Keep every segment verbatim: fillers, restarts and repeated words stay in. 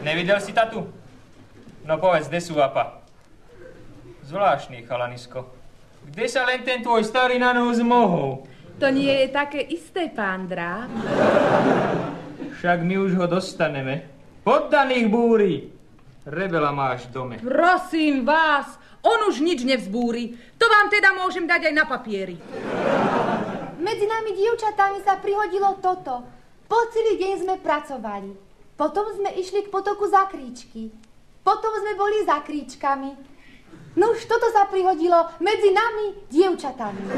Nevidel si tatu? No povedz, kde sú apa? Zvláštny chalanisko. Kde sa len ten tvoj starý na nohu zmohol? To nie je také isté, pán Dráb. Však my už ho dostaneme. Poddaných búri. Rebela máš v dome. Prosím vás, on už nič nevzbúri. To vám teda môžem dať aj na papieri. Medzi nami dievčatami sa prihodilo toto. Po celý deň sme pracovali. Potom sme išli k potoku za kríčky. Potom sme boli za kríčkami. No už toto sa prihodilo medzi nami dievčatami.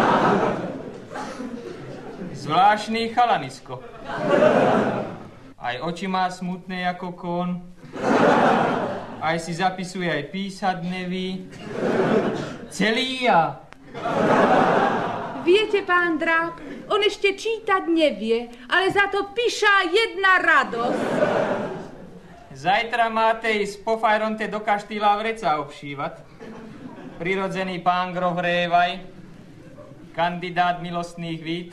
Zvláštny chalanisko. Aj oči má smutné ako kon. Aj si zapisuje, aj písať neví. Celý ja. Viete, pán Dráb, on ešte čítať nevie, ale za to píša jedna radosť. Zajtra máte ísť po fajronte do kaštýla vreca obšívať. Prirodzený pán grof Révaj, kandidát milostných vít,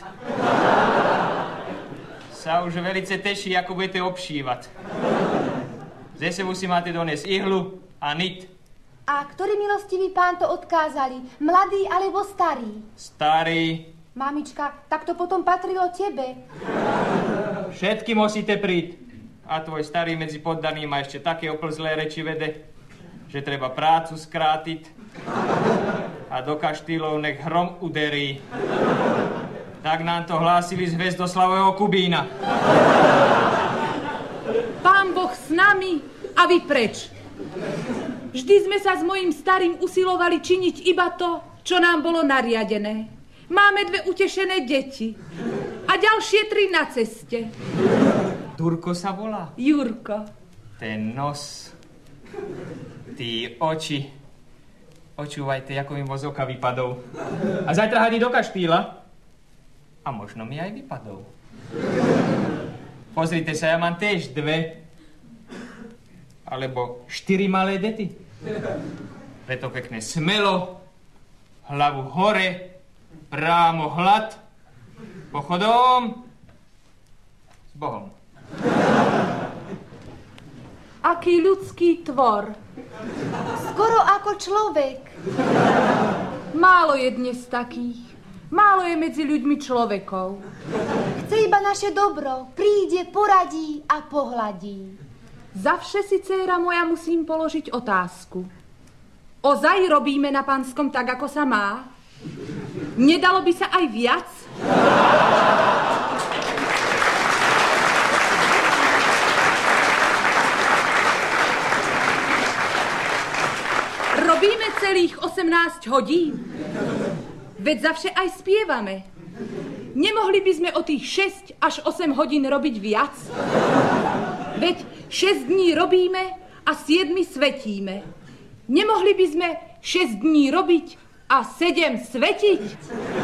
sa už velice teší, ako budete obšívať. Ze sebu si máte doniesť ihlu a nit. A ktorý milostivý pán to odkázali? Mladý alebo starý? Starý. Mamička, tak to potom patrilo tebe. Všetky musíte príť. A tvoj starý medzi poddaným má ešte také oplzlé reči vede, že treba prácu skrátiť a do kaštýlov nech hrom uderí. Tak nám to hlásili z Hvezdoslavového Kubína. Pán Boh s nami a vy preč. Vždy sme sa s mojím starým usilovali činiť iba to, čo nám bolo nariadené. Máme dve utešené deti a ďalšie tri na ceste. Turko sa volá? Jurko. Ten nos, tí oči. Očúvajte, ako mi vo z oka vypadol. A zajtra hadi do kaštýla. A možno mi aj vypadol. Pozrite sa, ja mám tiež dve. Alebo štyri malé dety. Preto pekne smelo, hlavu hore, prámo hlad, pochodom, s Bohom. Aký ľudský tvor. Skoro ako človek. Málo je dnes takých. Málo je medzi ľuďmi človekov. Chce iba naše dobro. Príde, poradí a pohľadí. Zavše si, dcéra moja, musím položiť otázku. Ozaj robíme na Panskom tak, ako sa má? Nedalo by sa aj viac? Robíme celých osemnásť hodín. Veď zavše aj spievame. Nemohli by sme o tých šesť až osem hodín robiť viac? Veď šesť dní robíme a siedmi svetíme. Nemohli by sme šesť dní robiť a sedem svetiť?